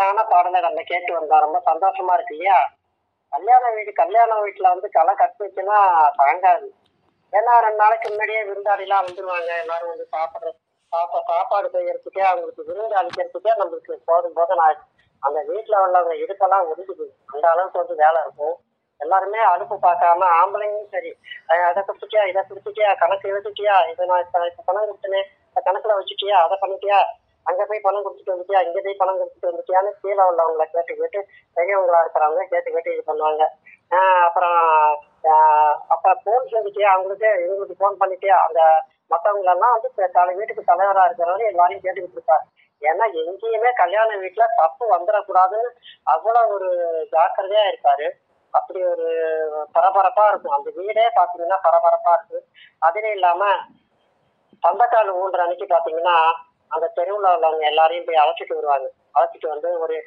அழகான பாடலை நம்ம கேட்டு வந்தோம். ரொம்ப சந்தோஷமா இருக்கு இல்லையா? கல்யாண வீட்டுல வந்து களை கட்டுச்சுன்னா தாங்காது. ஏன்னா 2 நாளைக்கு முன்னாடியே விருந்தாளிலாம் வந்துருவாங்க. எல்லாரும் வந்து சாப்பாடு செய்யறதுக்கே, அவங்களுக்கு விருந்து அளிக்கிறதுக்கே நம்மளுக்கு போதும் போதும் ஆயிடும். அந்த வீட்டுல உள்ளவங்க இடுப்பெல்லாம் ஒதுக்குது. அந்த அளவுக்கு வந்து வேலை இருக்கும். எல்லாருமே அடுப்பு பார்க்காம ஆம்பளைங்களும் சரி, அதை கொடுத்துட்டியா, இதை கொடுத்துட்டியா, கணக்கு எழுதிட்டியா, இதை நான் இப்ப பணம் கொடுத்தனே, இந்த கணக்குல வச்சுட்டியா, அதை பண்ணிட்டியா, அங்க போய் பணம் கொடுத்துட்டு வந்துட்டியா, இங்க போய் பணம் கொடுத்துட்டு வந்துட்டியான்னு கீழே உள்ளவங்களை கேட்டு கேட்டு, பெரியவங்களா இருக்கிறவங்க கேட்டு கேட்டு இது பண்ணுவாங்க. அப்புறம் அப்புறம் போன் செஞ்சுட்டியா, அவங்களுக்கு இவங்களுக்கு போன் பண்ணிட்டியா, அந்த மற்றவங்களெல்லாம் வந்து வீட்டுக்கு தலைவரா இருக்கிறவரு எல்லாரையும் கேட்டுக்கிட்டு இருப்பாரு. ஏன்னா எங்கேயுமே கல்யாண வீட்டுல தப்பு வந்துடக்கூடாதுன்னு அவ்வளவு ஒரு ஜாக்கிரதையா இருப்பாரு. அப்படி ஒரு பரபரப்பா இருக்கும். அந்த வீடே பாத்தீங்கன்னா பரபரப்பா இருக்கு. அதுலயும் இல்லாம சொந்தக்கால் ஊன்ற அன்னைக்கு பாத்தீங்கன்னா அந்த தெருவுல உள்ளவங்க எல்லாரையும் போய் அழைச்சிட்டு வருவாங்க. அழைச்சிட்டு வந்து ஒரு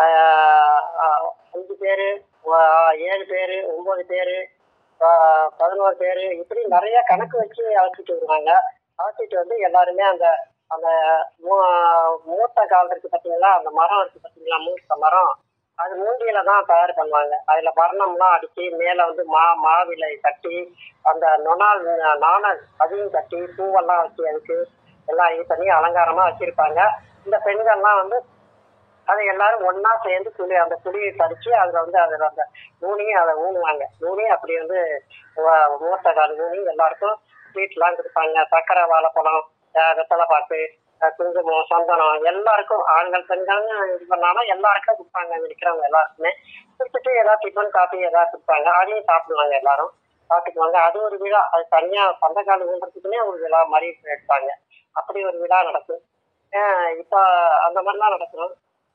5 பேரு, 7 பேரு, 9 பேரு, 11 பேரு, இப்படி நிறைய கணக்கு வச்சு அழைச்சிட்டு வருவாங்க. அழைச்சிட்டு வந்து எல்லாருமே அந்த அந்த மூத்த கால் இருக்கு பாத்தீங்களா, அந்த மரம் இருக்கு பாத்தீங்களா, மூத்த மரம், அது மூங்கில தான் தயார் பண்ணுவாங்க. அதுல வர்ணம்லாம் அடிச்சு மேல வந்து மாவிலை கட்டி, அந்த நாணல் அதையும் கட்டி, பூவெல்லாம் வச்சு அதுக்கு எல்லாம் இது பண்ணி அலங்காரமா வச்சிருப்பாங்க. இந்த பெண்கள்லாம் வந்து அதை எல்லாரும் ஒன்னா சேர்ந்து அந்த புளியை பறிச்சு அதுல அந்த நூனையும் அதை ஊனுவாங்க. நூனி அப்படி வந்து மூத்த கால் ஊனி எல்லாருக்கும் ஸ்வீட்லாம் கொடுப்பாங்க. சர்க்கரை, வாழைப்பழம், வெத்தலை பாக்கு, குங்குமம், சந்தனம், எல்லாருக்கும் ஆண்கள் பெண்கள் இது பண்ணாலும் எல்லாருக்கும் கொடுப்பாங்க. அங்க இருக்கிறவங்க எல்லாருக்குமே கொடுத்துட்டு ஏதாவது டிஃபன் காஃபி ஏதாவது கொடுப்பாங்க. அதையும் சாப்பிடுவாங்க. எல்லாரும் சாப்பிட்டுக்குவாங்க. அது ஒரு விழா. அது தனியா சொந்தக்கால் ஊன்றதுக்குன்னே ஒரு விழா மாதிரி எடுப்பாங்க. அப்படி ஒரு விழா நடக்கும். இப்ப அந்த மாதிரிலாம் நடக்கும்.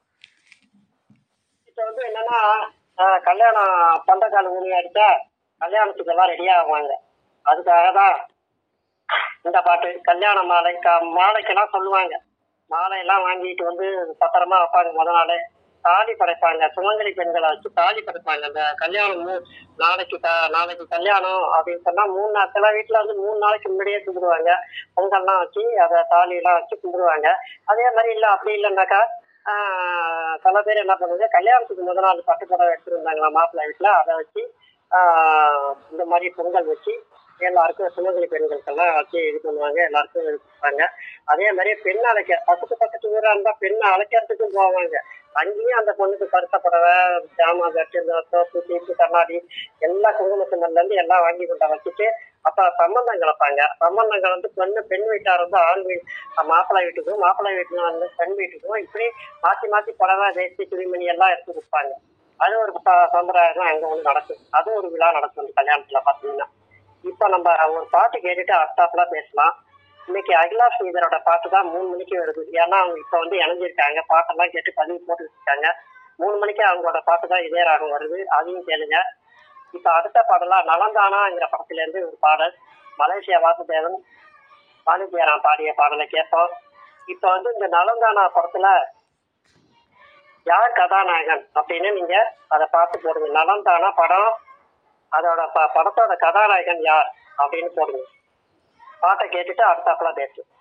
இப்ப வந்து என்னன்னா, கல்யாணம் சொந்தக்கால் ஊனி அடிச்சா கல்யாணத்துக்கு எல்லாம் ரெடி ஆகுவாங்க. அதுக்காக தான் இந்த பாட்டு. கல்யாண மாலைக்கெல்லாம் சொல்லுவாங்க. மாலையெல்லாம் வாங்கிட்டு வந்து பத்திரமா வைப்பாங்க. நாளே தாலி படைப்பாங்க. சுமங்கலி பெண்களை வச்சு தாலி படைப்பாங்க. அந்த கல்யாணம் நாளைக்கு கல்யாணம் அப்படின்னு சொன்னா 3 நாள், சில வீட்டுல வந்து 3 நாளைக்கு முன்னாடியே கும்பிடுவாங்க. பொங்கல்லாம் வச்சு அதை தாலியெல்லாம் வச்சு கும்பிடுவாங்க. அதே மாதிரி இல்லை, அப்படி இல்லைன்னாக்கா சில பேர் என்ன பண்ணுவாங்க, கல்யாணத்துக்கு முதல் நாள் பட்டு புடவை எடுத்துருந்தாங்களா மாப்பிள்ளை வீட்டுல, அதை வச்சு இந்த மாதிரி பொங்கல் வச்சு எல்லாருக்கும் சுமங்கலி பெண்களுக்கெல்லாம் வச்சு இது பண்ணுவாங்க. எல்லாருக்கும் கொடுப்பாங்க. அதே மாதிரி பெண் அழைக்க பக்கத்து ஊரா இருந்தா பெண்ணை அழைக்கிறதுக்கும் போவாங்க. அங்கேயும் அந்த பொண்ணுக்கு கருத்த புடவை, ஜாமான் கட்டு, சோப்பு, சீப்பு, கண்ணாடி, எல்லா குங்குமத்தினர்ல இருந்து எல்லாம் வாங்கி கொண்டு வச்சுட்டு அப்ப சம்பந்தம் கிளப்பாங்க. சம்பந்தங்கள் வந்து பெண் வீட்டார் வந்து மாப்பிள்ளை வீட்டுக்கும், மாப்பிள்ளை வீட்டுல வந்து பெண் வீட்டுக்கும் இப்படி மாத்தி மாத்தி புடவை, வேஷ்டி, துணிமணி எல்லாம் எடுத்து கொடுப்பாங்க. அது ஒரு சம்பிரதாயம் அங்க ஒண்ணு நடக்கும். அது ஒரு விழா நடக்கும் அந்த கல்யாணத்துல பாத்தீங்கன்னா. இப்ப நம்ம ஒரு பாட்டு கேட்டுட்டு அடுத்தாப்புல பேசலாம். இன்னைக்கு அகிலா ஸ்ரீதரோட பாட்டு தான் 3 மணிக்கு வருது. ஏன்னா அவங்க இப்ப வந்து இணைஞ்சிருக்காங்க. பாட்டெல்லாம் கேட்டு பதிவு போட்டுட்டு இருக்காங்க. 3 மணிக்கு அவங்களோட பாட்டு தான் இதே ராகம் வருது. அதையும் கேளுங்க. இப்ப அடுத்த பாடலாம் நலந்தானாங்கிற படத்துல இருந்து ஒரு பாடல். மலேசியா வாசுதேவன், வாணிஜியராம் பாடிய பாடலை கேட்போம். இப்ப வந்து இந்த நலந்தானா படத்துல யார் கதாநாயகன் அப்படின்னு நீங்க அதை பார்த்து போடுங்க. நலந்தானா படம், அதோட படத்தோட கதாநாயகன் யார் அப்படின்னு போடுங்க. பாட்டை கேட்டுட்டு அடுத்தாப்புல பேசு.